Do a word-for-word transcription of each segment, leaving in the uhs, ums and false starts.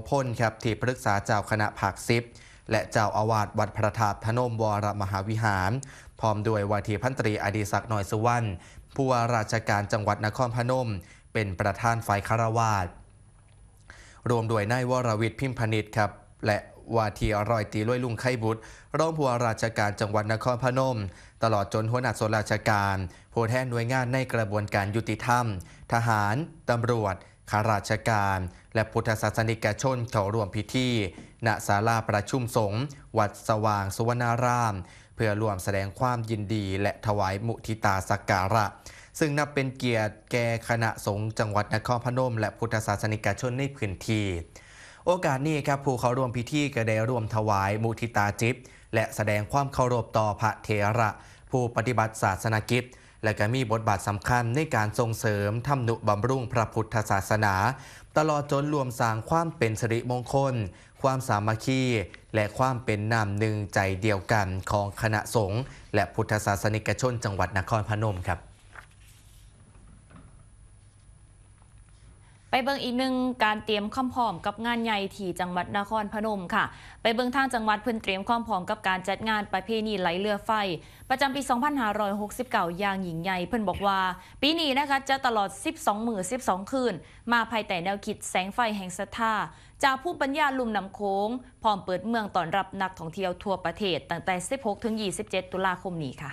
ลครับที่ปรึกษาเจ้าคณะภาคสิบและเจ้าอาวาสวัดพระธาตุพนมวรมหาวิหารพร้อมด้วยว่าที่พันตรีอดิศักดิ์หน่อยสุวรรณผู้ว่าราชการจังหวัดนครพนมเป็นประธานฝ่ายคารวาสรวมด้วยนายวรวิทย์พิมพนิษฐ์ครับและว่าที่ร้อยตีลุยลุงไข่บุตรรองผู้ว่าราชการจังหวัดนครพนมตลอดจนหัวหน้าส่วนราชการผู้แทนหน่วยงานในกระบวนการยุติธรรมทหารตำรวจข้าราชการและพุทธศาสนิกชนเข้าร่วมพิธีณศาลาประชุมสงฆ์วัดสว่างสุวรรณารามเพื่อร่วมแสดงความยินดีและถวายมุทิตาสักการะซึ่งนับเป็นเกียรติแก่คณะสงฆ์จังหวัดนครพนมและพุทธศาสนิกชนในพื้นที่โอกาสนี้ครับผู้เข้าร่วมพิธีก็ได้ร่วมถวายมุทิตาจิตและแสดงความเคารพต่อพระเถระผู้ปฏิบัติศาสนกิจและก็มีบทบาทสำคัญในการส่งเสริมทำนุบำรุงพระพุทธศาสนาตลอดจนรวมสร้างความเป็นสิริมงคลความสามัคคีและความเป็นน้ำหนึ่งใจเดียวกันของคณะสงฆ์และพุทธศาสนิกชนจังหวัดนครพนมครับไปเบิ่งอีกหนึ่งการเตรียมความพร้อมกับงานใหญ่ที่จังหวัดนครพนมค่ะไปเบิ่งทางจังหวัดเพิ่นเตรียมความพร้อมกับการจัดงานประเพณีไหลเรือไฟประจำปี สองพันห้าร้อยหกสิบเก้า อย่างยิ่งใหญ่เพิ่นบอกว่าปีนี้นะคะจะตลอดสิบสองมื้อสิบสองคืนมาภายใต้แนวคิดแสงไฟแห่งศรัทธาจากผู้ปัญญาลุ่มน้ำโขงพร้อมเปิดเมืองต้อนรับนักท่องเที่ยวทั่วประเทศตั้งแต่ สิบหกถึงยี่สิบเจ็ด ตุลาคมนี้ค่ะ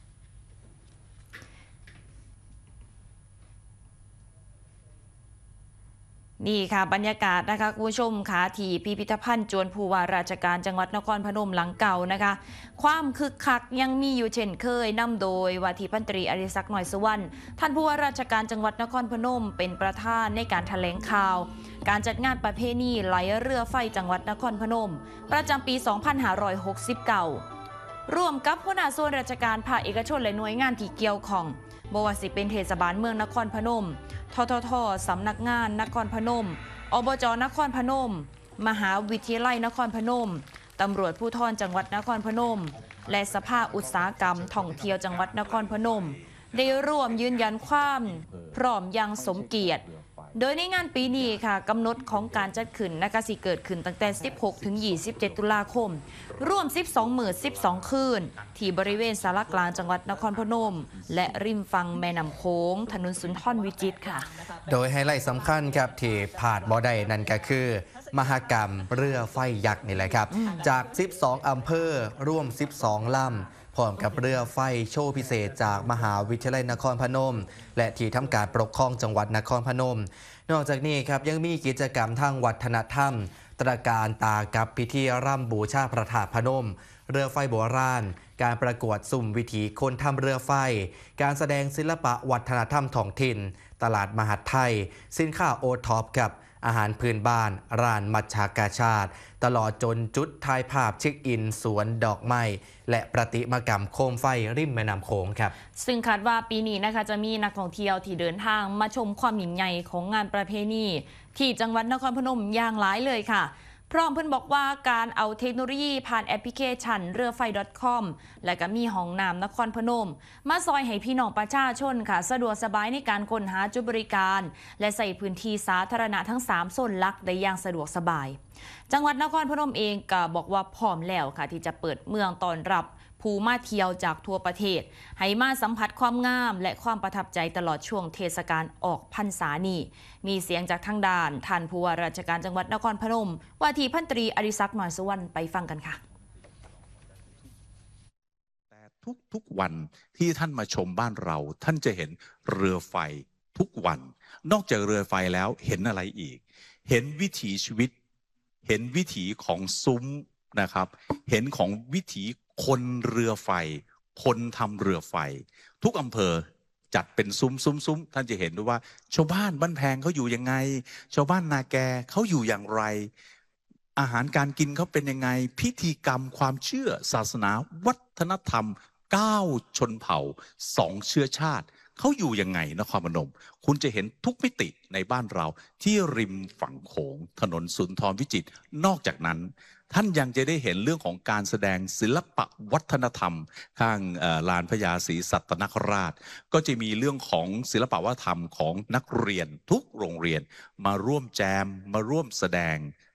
นี่ค่ะบรรยากาศนะคะคุณผู้ชมค่ะที่พิพิธภัณฑ์จวนผู้ว่าราชการจังหวัดนครพนมหลังเก่านะคะความคึกคักยังมีอยู่เช่นเคยนำโดยว่าที่พันตรีอดิศักดิ์หน่อยสุวรรณท่านผู้ว่าราชการจังหวัดนครพนมเป็นประธานในการแถลงข่าวการจัดงานประเพณีไหลเรือไฟจังหวัดนครพนมประจำปี สองพันห้าร้อยหกสิบเก้า ร่วมกับหัวหน้าส่วนราชการภาคเอกชนและหน่วยงานที่เกี่ยวข้องบ่ว่าสิเป็นเทศบาลเมืองนครพนมทททสำนักงานนครพนมอบจนครพนมมหาวิทยาลัยนครพนมตำรวจภูธรจังหวัดนครพนมและสภาอุตสาหกรรมท่องเที่ยวจังหวัดนครพนมได้ร่วมยืนยันความพร้อมอย่างสมเกียรติโดยในงานปีนี้ค่ะกำหนดของการจัดขึ้นนะคะสิเกิดขึ้นตั้งแต่ สิบหกถึงยี่สิบเจ็ด ตุลาคมร่วมสิบสองมื้อสิบสองคืนที่บริเวณศาลากลางจังหวัดนครพนมและริมฝั่งแม่น้ำโขงถนนสุนทรวิจิตรค่ะโดยไฮไลท์สำคัญครับที่ผาดบ่ได้นั่นก็คือมหกรรมเรือไฟยักษ์นี่แหละครับจากสิบสองอำเภอร่วมสิบสองลำพร้อมกับเรือไฟโชว์พิเศษจากมหาวิทยาลัยนครพนมและที่ทำการปกครองจังหวัดนครพนมนอกจากนี้ครับยังมีกิจกรรมทางวัฒนธรรมตระการตากับพิธีร่ำบูชาพระธาตุพนมเรือไฟโบราณการประกวดสุ่มวิถีคนทำเรือไฟการแสดงศิลปะวัฒนธรรมท้องถิ่นตลาดมหาดไทยสินค้าโอท็อปกับอาหารพื้นบ้านร้านมัชชากาชาติตลอดจนจุดถ่ายภาพเช็คอินสวนดอกไม้และประติมากรรมโคมไฟริมแม่น้ำโขงครับซึ่งคาดว่าปีนี้นะคะจะมีนักท่องเที่ยวที่เดินทางมาชมความยิ่งใหญ่ของงานประเพณีที่จังหวัดนครพนมอย่างหลายเลยค่ะพร้อมเพิ่นบอกว่าการเอาเทคโนโลยีผ่านแอปพลิเคชันเรือไฟ .com และก็มีห้องน้ำนครพนมมาซอยให้พี่น้องประชาชนค่ะสะดวกสบายในการค้นหาจุดบริการและใส่พื้นที่สาธารณะทั้งสามโซนหลักได้อย่างสะดวกสบายจังหวัดนครพนมเองก็บอกว่าพร้อมแล้วค่ะที่จะเปิดเมืองต้อนรับผู้มาเที่ยวจากทั่วประเทศให้มาสัมผัสความงามและความประทับใจตลอดช่วงเทศกาลออกพรรษานี้มีเสียงจากทางด่านท่านผู้ว่าราชการจังหวัดนครพนมว่าที่พันตรีอดิศักดิ์หน่อยสุวรรณไปฟังกันค่ะแต่ทุกๆวันที่ท่านมาชมบ้านเราท่านจะเห็นเรือไฟทุกวันนอกจากเรือไฟแล้วเห็นอะไรอีกเห็นวิถีชีวิตเห็นวิถีของซุ้มนะครับเห็นของวิถีคนเรือไฟคนทำเรือไฟทุกอำเภอจัดเป็นซุ้มซุ้มซุ้มท่านจะเห็นด้วยว่าชาวบ้านบ้านแพงเขาอยู่ยังไงชาวบ้านนาแกเขาอยู่อย่างไรอาหารการกินเขาเป็นยังไงพิธีกรรมความเชื่อศาสนาวัฒนธรรมเก้าชนเผ่าสองเชื้อชาติเขาอยู่ยังไงนครพนมคุณจะเห็นทุกมิติในบ้านเราที่ริมฝั่งโขงถนนสุนทรวิจิตรนอกจากนั้นท่านยังจะได้เห็นเรื่องของการแสดงศิลปะวัฒนธรรมข้างลานพญาศรีสัตนคราชก็จะมีเรื่องของศิลปะวัฒนธรรมของนักเรียนทุกโรงเรียนมาร่วมแจมมาร่วมแสดง